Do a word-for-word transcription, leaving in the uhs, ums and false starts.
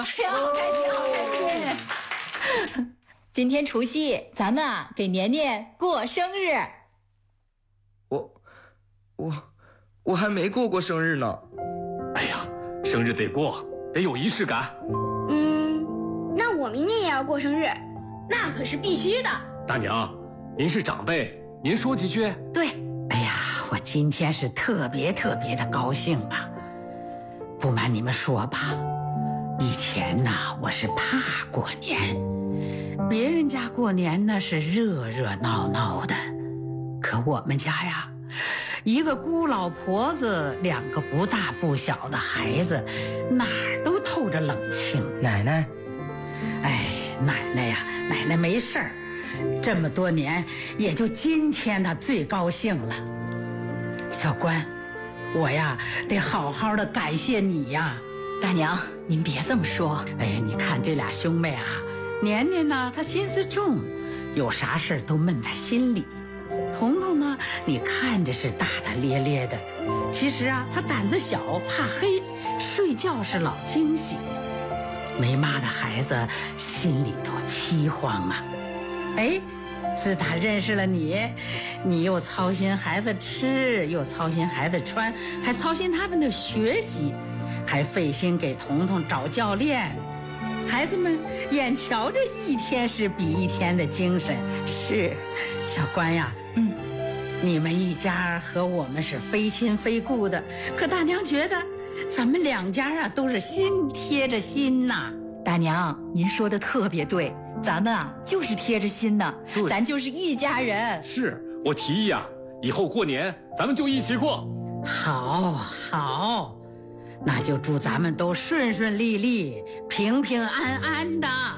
哎呀，好开心，好开心！今天除夕，咱们啊给年年过生日。 我，我，我还没过过生日呢。 哎呀，生日得过，得有仪式感。 嗯，那我明年也要过生日， 那可是必须的。 大娘，您是长辈，您说几句。 对， 哎呀，我今天是特别特别的高兴啊！不瞒你们说吧，以前呢我是怕过年，别人家过年呢是热热闹闹的，可我们家呀，一个孤老婆子，两个不大不小的孩子，哪儿都透着冷清。 奶奶， 哎，奶奶呀，奶奶没事儿，这么多年也就今天她最高兴了。小关，我呀得好好的感谢你呀。 大娘，您别这么说。 哎呀，你看这俩兄妹啊，年年呢他心思重，有啥事儿都闷在心里。彤彤呢，你看着是大大咧咧的，其实啊他胆子小，怕黑，睡觉是老惊醒。没妈的孩子心里头凄慌啊。哎，自打认识了你，你又操心孩子吃，又操心孩子穿，还操心他们的学习，还费心给彤彤找教练。孩子们眼瞧着一天是比一天的精神。 是， 小关呀， 嗯， 你们一家和我们是非亲非故的，可大娘觉得咱们两家啊都是心贴着心呐。 大娘，您说的特别对，咱们啊就是贴着心呢，咱就是一家人。 是，我提议啊，以后过年咱们就一起过。 好，好，那就祝咱们都顺顺利利、平平安安的。